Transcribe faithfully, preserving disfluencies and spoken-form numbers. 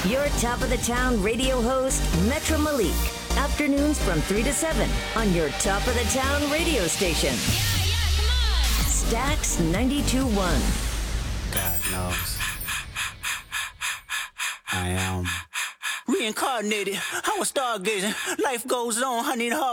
Your top of the town radio host, Metro Malik. Afternoons from three to seven on your top of the town radio station. Yeah, yeah, come on. Stax ninety-two point one. God knows. I am reincarnated. I was stargazing. Life goes on. I need a heart.